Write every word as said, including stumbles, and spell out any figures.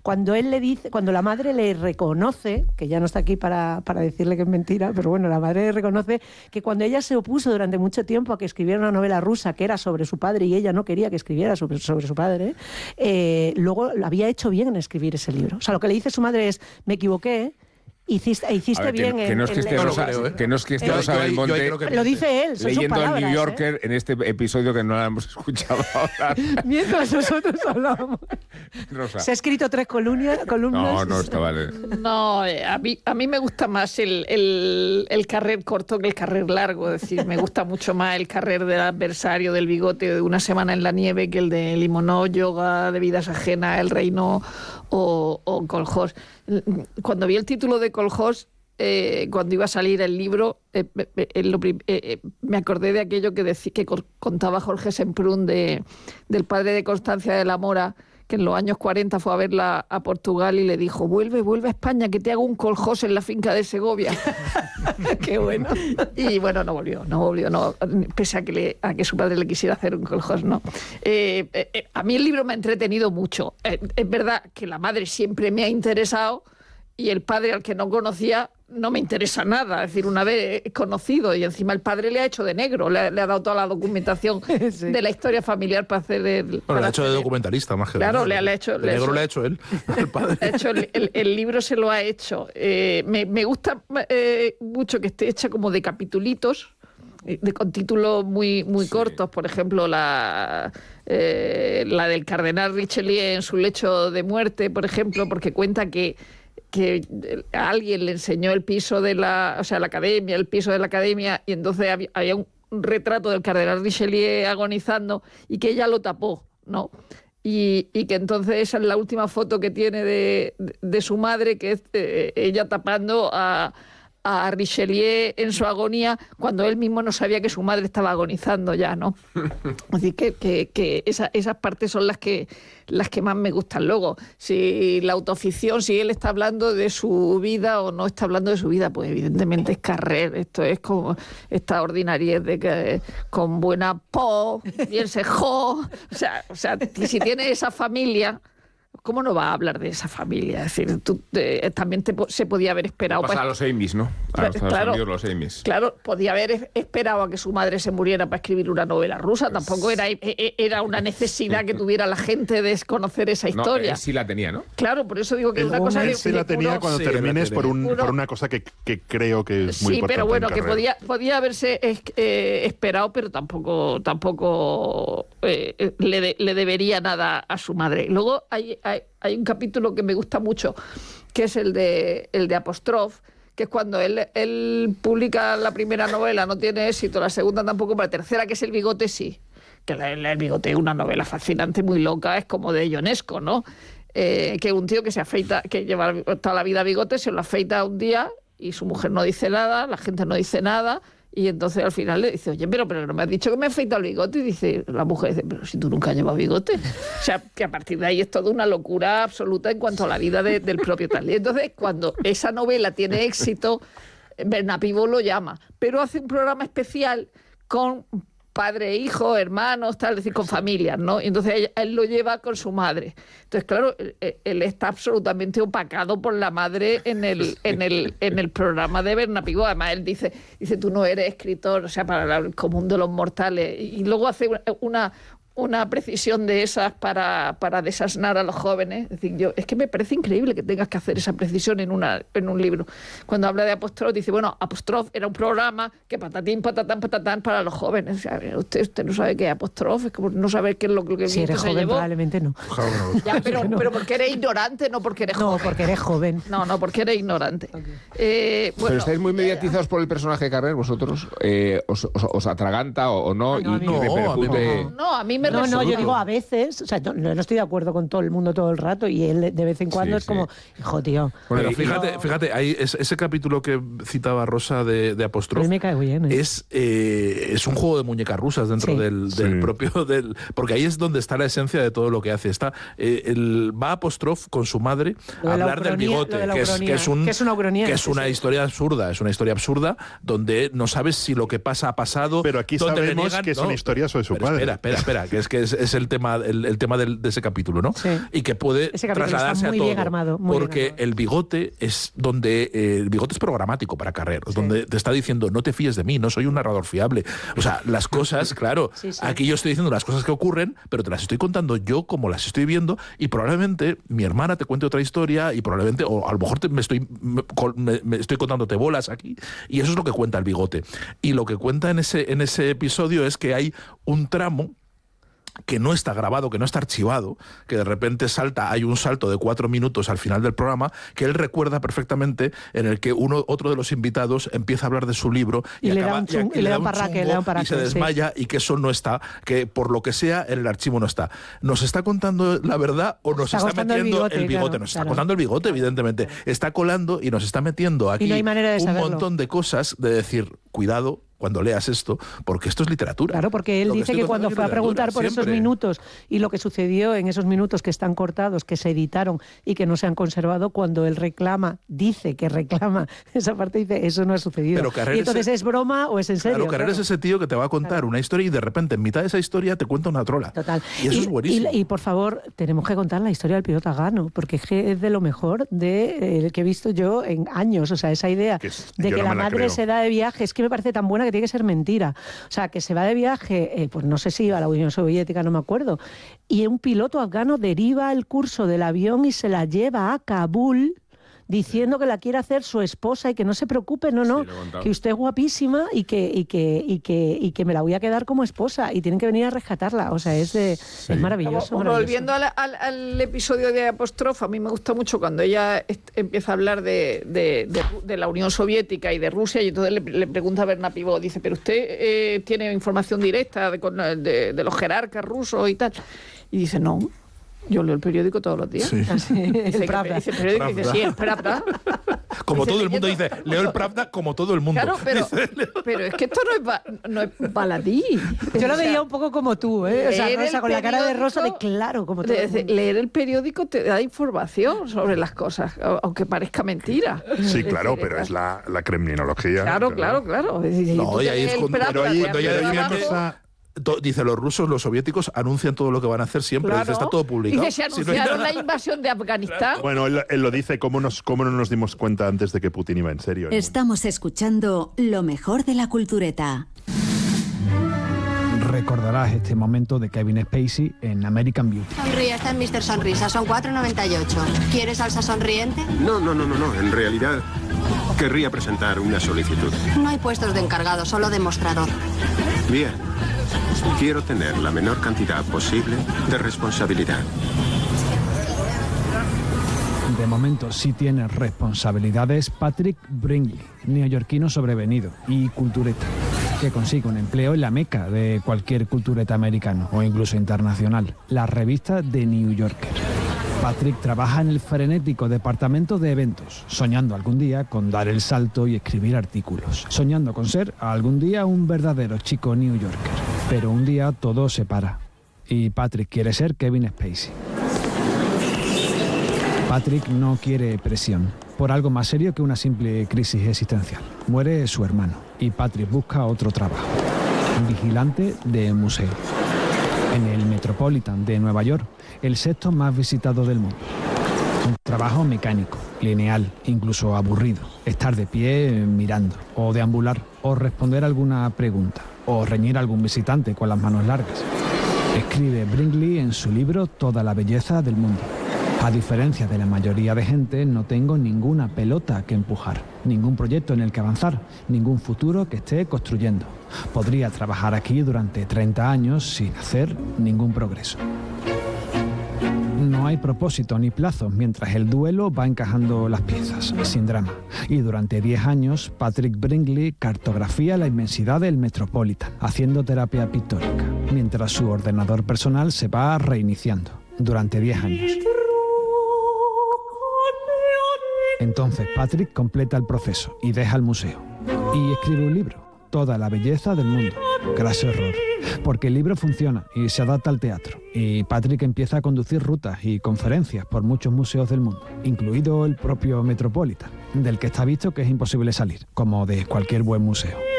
cuando él le dice, cuando la madre le reconoce, que ya no está aquí para, para decirle que es mentira, pero bueno, la madre le reconoce que cuando ella se opuso durante mucho tiempo a que escribiera una novela rusa que era sobre su padre y ella no quería que escribiera sobre, sobre su padre, eh, luego lo había hecho bien en escribir ese libro. O sea, lo que le dice su madre es, me equivoqué, Hiciste, hiciste ver, bien que, en... que no es que esté Rosa, creo, ¿eh? que no es que esté Eh, Rosa yo- Belmonte yo ahí creo que Lo dice él, son sus leyendo al palabras, New Yorker ¿eh? en este episodio que no la hemos escuchado ahora. Mientras nosotros hablábamos. Rosa. Se ha escrito tres columnas. columnas. No, no, está vale. No, eh, a mí, a mí me gusta más el, el, el carrer corto que el carrer largo. Es decir, me gusta mucho más el carrer del adversario del bigote de Una semana en la nieve que el de Limonov, Yoga de vidas ajenas, El reino o, o Kolhós. Cuando vi el título de Kolhós, eh, cuando iba a salir el libro, eh, eh, lo prim- eh, eh, me acordé de aquello que, decí, que contaba Jorge Semprún de, del padre de Constancia de la Mora, que en los años cuarenta fue a verla a Portugal y le dijo, vuelve, vuelve a España, que te hago un Kolhós en la finca de Segovia. Qué bueno. Y bueno, no volvió, no volvió, no, pese a que, le, a que su padre le quisiera hacer un Kolhós, no. Eh, eh, a mí el libro me ha entretenido mucho. Eh, es verdad que la madre siempre me ha interesado y el padre, al que no conocía, no me interesa nada. Es decir, una vez conocido y encima el padre le ha hecho de negro, le ha, le ha dado toda la documentación sí. de la historia familiar para hacer el... Bueno, para le ha hecho de hacer el- documentalista más que Claro, de le, le ha hecho... de le ha negro hecho- le ha hecho él, el padre. de hecho, el, el- el libro se lo ha hecho. Eh, me, me gusta eh, mucho que esté hecha como de capitulitos, eh, de, con títulos muy, muy Sí. cortos. Por ejemplo, la, eh, la del cardenal Richelieu en su lecho de muerte, por ejemplo, porque cuenta que que a alguien le enseñó el piso de la, o sea, la academia, el piso de la academia, y entonces había, había un retrato del cardenal Richelieu agonizando y que ella lo tapó, ¿no? Y, y que entonces esa es la última foto que tiene de, de, de su madre, que es eh, ella tapando a, a Richelieu en su agonía, cuando él mismo no sabía que su madre estaba agonizando ya, ¿no? Así que, que, que esa, esas partes son las que, las que más me gustan. Luego, si la autoficción, si él está hablando de su vida o no está hablando de su vida, pues evidentemente es Carrer. Esto es como esta ordinariedad de que con buena po, bien se jo. O sea, o sea, si tiene esa familia, ¿cómo no va a hablar de esa familia? Es decir, tú, eh, también te, se podía haber esperado... Pasa pues, a los Amis, ¿no? A los Estados claro, Unidos, los Amis. Claro, podía haber es- esperado a que su madre se muriera para escribir una novela rusa. Tampoco era, e- e- era una necesidad que tuviera la gente de conocer esa No, historia. él sí la tenía, ¿no? Claro, por eso digo que es Él, una cosa él de, sí de la tenía puro- cuando Sí, termines la por, un, tenía. por una cosa que, que creo que es muy Sí, importante. pero bueno, en que Carrer. podía, podía haberse es- eh, esperado, pero tampoco, tampoco eh, eh, le, de- le debería nada a su madre. Luego hay, hay, hay un capítulo que me gusta mucho, que es el de, el de Apóstrof, que es cuando él, él publica la primera novela, no tiene éxito, la segunda tampoco, pero la tercera, que es El bigote, sí. Que la- la- El bigote es una novela fascinante, muy loca, es como de Ionesco, ¿no? Eh, que un tío que se afeita, que lleva toda la vida bigote, se lo afeita un día y su mujer no dice nada, la gente no dice nada, y entonces al final le dice, oye, pero, pero no me has dicho que me he afeitado el bigote, y dice la mujer, dice, pero si tú nunca has llevado bigote. O sea, que a partir de ahí es toda una locura absoluta en cuanto a la vida de- del propio tal. Y entonces, cuando esa novela tiene éxito, Bernapivó lo llama, pero hace un programa especial con padre, hijo, hermanos, tal, es decir, con familias, ¿no? Y entonces él, él lo lleva con su madre. Entonces, claro, él, él está absolutamente opacado por la madre en el, en el, en el programa de Bernapivó. Además, él dice, dice, tú no eres escritor, o sea, para el común de los mortales. Y luego hace una, una precisión de esas para, para desasnar a los jóvenes. Es decir, yo, es que me parece increíble que tengas que hacer esa precisión en, una, en un libro. Cuando habla de Apóstrof, dice, bueno, Apóstrof era un programa que patatín, patatán, patatán para los jóvenes. O sea, usted, usted no sabe qué es Apóstrof, es como no saber qué es lo que el Si viento eres se joven, llevó. probablemente no. Ya, pero, pero porque eres ignorante, no porque eres No, joven. porque eres joven. No, no, porque eres ignorante. Eh, bueno, Pero estáis muy mediatizados por el personaje de Carrer, vosotros. Eh, os, os, ¿Os atraganta o, o no? Ah, no, a y mí y no. repercute. No, no, a mí me No, no, yo resulta- digo a veces, o sea, no, no estoy de acuerdo con todo el mundo todo el rato y él de vez en cuando Sí, es como, sí. hijo, tío. Bueno, Pero y- fíjate, fíjate, ahí es- ese capítulo que citaba Rosa de, de A Apóstrof mí me cae bien. ¿eh? es, eh, es un juego de muñecas rusas dentro Sí. del, del Sí. propio... del porque ahí es donde está la esencia de todo lo que hace. Está eh, el, va Apóstrof con su madre Lo a de la hablar del ucronía- bigote, lo de la que es, ucronía, que, es un, que es una ucronía, que es sí, una sí. historia absurda, es una historia absurda donde no sabes si lo que pasa ha pasado. Pero aquí donde le sabemos niegan- que son historias sobre su pero padre. Espera, espera, espera, que que es que es, es el tema, el, el tema del, de ese capítulo, ¿no? Sí. Y que puede trasladarse muy a todo. Bien armado, muy porque bien armado. el bigote es donde eh, el bigote es programático para Carrer, sí. donde te está diciendo no te fíes de mí, no soy un narrador fiable. O sea, las cosas, claro, sí, sí. aquí yo estoy diciendo las cosas que ocurren, pero te las estoy contando yo como las estoy viendo, y probablemente mi hermana te cuente otra historia y probablemente, o a lo mejor te, me, estoy, me, me estoy contándote bolas aquí, y eso es lo que cuenta el bigote. Y lo que cuenta en ese, en ese episodio es que hay un tramo que no está grabado, que no está archivado, que de repente salta, hay un salto de cuatro minutos al final del programa, que él recuerda perfectamente, en el que uno, otro de los invitados empieza a hablar de su libro y, y acaba, le da un, chum, y, y, le da un parraque, le da un parraque, y se desmaya, sí. y que eso no está, que por lo que sea en el archivo no está. ¿Nos está contando la verdad o nos está, está metiendo el bigote? El bigote. Claro, nos claro. está contando el bigote, evidentemente. Claro. Está colando y nos está metiendo aquí no hay manera de un saberlo. montón de cosas de decir, cuidado cuando leas esto, porque esto es literatura. Claro, porque él dice que, que cuando fue a preguntar por siempre. esos minutos y lo que sucedió en esos minutos que están cortados, que se editaron y que no se han conservado, cuando él reclama, dice que reclama, esa parte dice, eso no ha sucedido. Pero Carrer y entonces, es, ¿es broma o es en serio? Claro, Carrer claro. es ese tío que te va a contar claro. una historia y de repente en mitad de esa historia te cuenta una trola. Total. Y eso y, es buenísimo. Y, y por favor, tenemos que contar la historia del piloto Agano, porque es que es de lo mejor de eh, que he visto yo en años. O sea, esa idea es, de que no la, la madre creo. se da de viaje, es que me parece tan buena que tiene que ser mentira. O sea, que se va de viaje, eh, pues no sé si iba a la Unión Soviética, no me acuerdo, y un piloto afgano deriva el curso del avión y se la lleva a Kabul diciendo que la quiere hacer su esposa y que no se preocupe, no, no, sí, que usted es guapísima y que, y, que, y, que, y que me la voy a quedar como esposa y tienen que venir a rescatarla. O sea, es, de, sí. es maravilloso, Como, maravilloso. Volviendo al, al, al episodio de Apóstrofe, a mí me gusta mucho cuando ella est- empieza a hablar de, de, de, de la Unión Soviética y de Rusia, y entonces le, le pregunta a Berna Pivot, dice, pero usted eh, tiene información directa de, de, de los jerarcas rusos y tal. Y dice, no. Yo leo el periódico todos los días. Sí. Así, dice, el Pravda. Dice, periódico, dice, sí, el Pravda. Como dice, todo el mundo leyendo... dice, leo el Pravda como todo el mundo. Claro, pero, pero es que esto no es, ba- no es baladí. Yo lo o sea, veía un poco como tú, ¿eh? O sea, Rosa, con la cara de Rosa de claro, como todo el mundo. Leer el periódico te da información sobre las cosas, aunque parezca mentira. Sí, claro, es pero es la, la kremlinología. Claro, claro, claro. No, y ahí es cuando, pero ahí, cuando ella decía cosa... Dice, los rusos, los soviéticos anuncian todo lo que van a hacer siempre. Claro. Dice, está todo publicado. Dice, se anunciaron si no la invasión de Afganistán. Bueno, él, él lo dice, ¿cómo, nos, ¿cómo no nos dimos cuenta antes de que Putin iba en serio? Estamos escuchando lo mejor de la cultureta. Recordarás este momento de Kevin Spacey en American Beauty. Sonríe, está en míster Sonrisa, son cuatro noventa y ocho. ¿Quieres salsa sonriente? No, no, no, no, no. En realidad, querría presentar una solicitud. No hay puestos de encargado, solo de mostrador. Bien. Quiero tener la menor cantidad posible de responsabilidad. De momento sí tiene responsabilidades Patrick Bringley, neoyorquino sobrevenido y cultureta, que consigue un empleo en la meca de cualquier cultureta americano o incluso internacional, la revista The New Yorker. Patrick trabaja en el frenético departamento de eventos, soñando algún día con dar el salto y escribir artículos, soñando con ser algún día un verdadero chico New Yorker. Pero un día todo se para y Patrick quiere ser Kevin Spacey. Patrick no quiere presión por algo más serio que una simple crisis existencial. Muere su hermano y Patrick busca otro trabajo, vigilante de museo, en el Metropolitan de Nueva York, el sexto más visitado del mundo. Un trabajo mecánico, lineal, incluso aburrido. Estar de pie mirando, o deambular, o responder alguna pregunta, o reñir a algún visitante con las manos largas. Escribe Bringley en su libro Toda la belleza del mundo. A diferencia de la mayoría de gente, no tengo ninguna pelota que empujar, ningún proyecto en el que avanzar, ningún futuro que esté construyendo. Podría trabajar aquí durante treinta años sin hacer ningún progreso. No hay propósito ni plazos mientras el duelo va encajando las piezas, sin drama. Y durante diez años, Patrick Bringley cartografía la inmensidad del Metropolitan, haciendo terapia pictórica, mientras su ordenador personal se va reiniciando, durante diez años. Entonces Patrick completa el proceso y deja el museo. Y escribe un libro, Toda la belleza del mundo. Graso error. Porque el libro funciona y se adapta al teatro. Y Patrick empieza a conducir rutas y conferencias por muchos museos del mundo, incluido el propio Metropolitan, del que está visto que es imposible salir, como de cualquier buen museo.